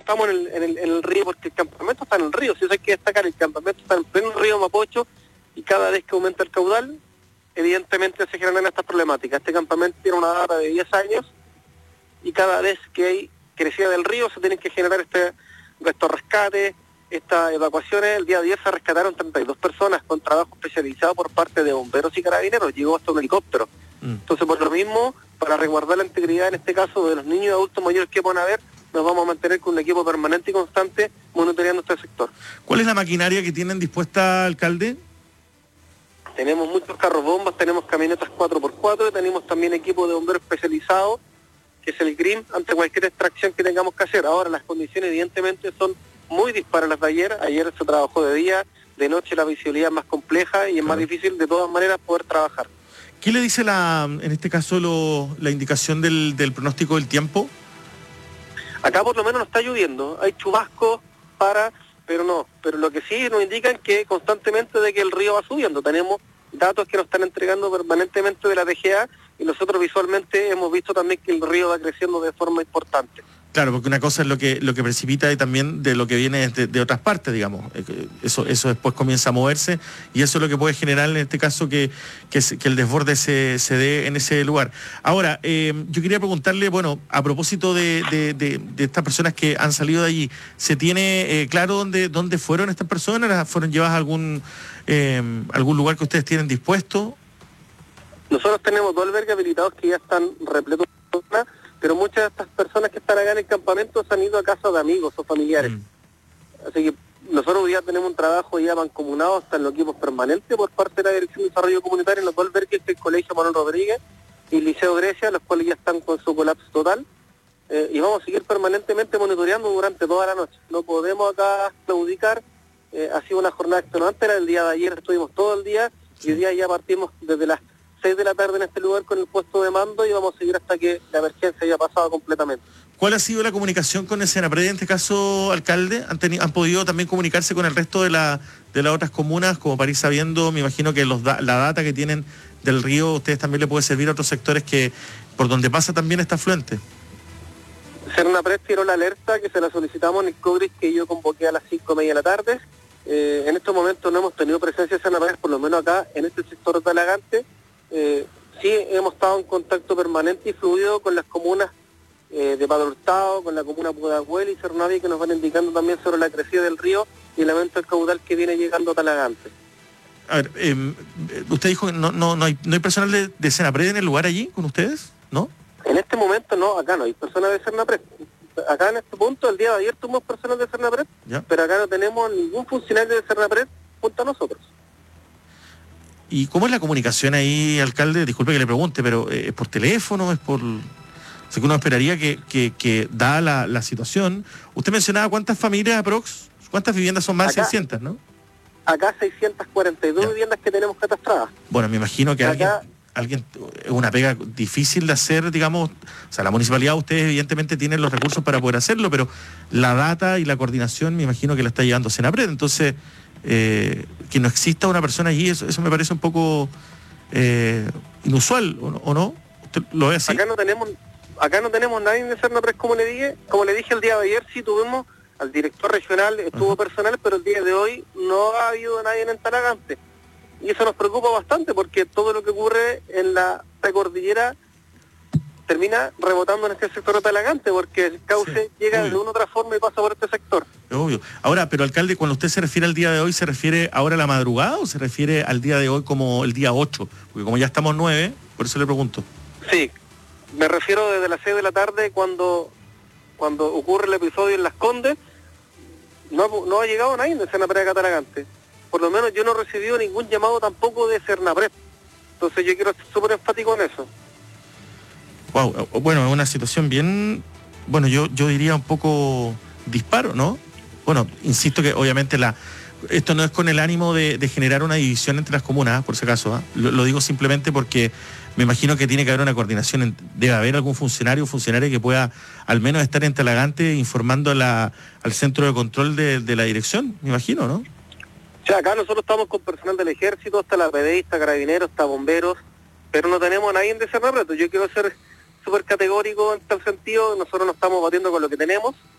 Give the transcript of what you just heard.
estamos en el río porque el campamento está en el río. Si eso hay que destacar, el campamento está en pleno río Mapocho y cada vez que aumenta el caudal, evidentemente se generan estas problemáticas. Este campamento tiene una data de 10 años y cada vez que hay crecida del río se tienen que generar estos rescates, estas evacuaciones. El día 10 se rescataron 32 personas con trabajo especializado por parte de bomberos y carabineros, llegó hasta un helicóptero. Entonces, por lo mismo, para resguardar la integridad, en este caso, de los niños y adultos mayores que puedan haber, nos vamos a mantener con un equipo permanente y constante monitoreando este sector. ¿Cuál es la maquinaria que tienen dispuesta, alcalde? Tenemos muchos carros bombas, tenemos camionetas 4x4 y tenemos también equipo de bomberos especializados, que es el GRIM, ante cualquier extracción que tengamos que hacer. Ahora, las condiciones evidentemente son muy dispares las de ayer. Ayer se trabajó de día, de noche la visibilidad es más compleja y es más difícil de todas maneras poder trabajar. ¿Qué le dice en este caso la indicación del pronóstico del tiempo? Acá por lo menos no está lloviendo, hay chubascos pero lo que sí nos indican que constantemente de que el río va subiendo. Tenemos datos que nos están entregando permanentemente de la DGA y nosotros visualmente hemos visto también que el río va creciendo de forma importante. Claro, porque una cosa es lo que precipita y también de lo que viene de otras partes, digamos. Eso después comienza a moverse y eso es lo que puede generar en este caso que el desborde se dé en ese lugar. Ahora, yo quería preguntarle, bueno, a propósito de estas personas que han salido de allí, ¿se tiene claro dónde fueron estas personas? ¿Fueron llevadas a algún lugar que ustedes tienen dispuesto? Nosotros tenemos 2 albergues habilitados que ya están repletos de personas, pero muchas de estas personas que están acá en el campamento se han ido a casa de amigos o familiares. Así que nosotros ya tenemos un trabajo ya mancomunado hasta en los equipos permanentes por parte de la Dirección de Desarrollo Comunitario en los 2 albergues del Colegio Manuel Rodríguez y el Liceo Grecia, los cuales ya están con su colapso total. Y vamos a seguir permanentemente monitoreando durante toda la noche. No podemos acá claudicar. Ha sido una jornada extenuante, el día de ayer estuvimos todo el día y hoy día ya partimos desde las 6 de la tarde en este lugar con el puesto de mando y vamos a seguir hasta que la emergencia haya pasado completamente. ¿Cuál ha sido la comunicación con el Senapred en este caso, alcalde? ¿Han podido también comunicarse con el resto de las otras comunas, como para ir sabiendo, me imagino que la data que tienen del río, ustedes también le puede servir a otros sectores que por donde pasa también está afluente? Senapred tiró la alerta que se la solicitamos en el COGRIS que yo convoqué a las 5:30 de la tarde. En estos momentos no hemos tenido presencia de Senapred, por lo menos acá en este sector de Talagante. Sí hemos estado en contacto permanente y fluido con las comunas de Padre Hurtado, con la comuna Pudahuel y Cernaví, que nos van indicando también sobre la crecida del río y el aumento del caudal que viene llegando a Talagante. A ver, usted dijo que no hay personal de Senapred en el lugar allí con ustedes, ¿no? En este momento no, acá no hay personas de Senapred. Acá en este punto, el día de ayer tuvimos personas de Senapred, pero acá no tenemos ningún funcionario de Senapred junto a nosotros. ¿Y cómo es la comunicación ahí, alcalde? Disculpe que le pregunte, pero ¿es por teléfono? ¿Es por...? O sea, que uno esperaría que dada la situación... Usted mencionaba cuántas familias aprox, cuántas viviendas son, más de 600, ¿no? Acá 642 viviendas que tenemos catastradas. Bueno, me imagino que alguien es una pega difícil de hacer, digamos. O sea, la municipalidad, ustedes evidentemente tienen los recursos para poder hacerlo, pero la data y la coordinación me imagino que la está llevando Senapred. Entonces... que no exista una persona allí, eso me parece un poco inusual, ¿o no? ¿Usted lo ve así? Acá no tenemos nadie de Senapred, como le dije el día de ayer, sí tuvimos al director regional, estuvo personal, pero el día de hoy no ha habido nadie en Talagante. Y eso nos preocupa bastante porque todo lo que ocurre en la precordillera termina rebotando en este sector de Talagante, porque el cauce llega de una u otra forma y pasa por este sector. Obvio. Ahora, pero alcalde, cuando usted se refiere al día de hoy, ¿se refiere ahora a la madrugada o se refiere al día de hoy como el día 8? Porque como ya estamos 9, por eso le pregunto. Sí, me refiero desde las 6 de la tarde cuando ocurre el episodio en Las Condes, no ha llegado nadie de Senapred a Talagante. Por lo menos yo no he recibido ningún llamado tampoco de Senapred. Entonces yo quiero ser súper enfático en eso. Wow, bueno, es una situación bien, bueno, yo diría un poco disparo, ¿no? Bueno, insisto que obviamente esto no es con el ánimo de generar una división entre las comunas, por si acaso, ¿eh? Lo digo simplemente porque me imagino que tiene que haber una coordinación, debe haber algún funcionaria que pueda al menos estar en Talagante informando al centro de control de la dirección, me imagino, ¿no? O sea, acá nosotros estamos con personal del ejército, está la PDI, está carabineros, está bomberos, pero no tenemos a nadie de Senapred. Yo quiero ser súper categórico en tal sentido, nosotros nos estamos batiendo con lo que tenemos.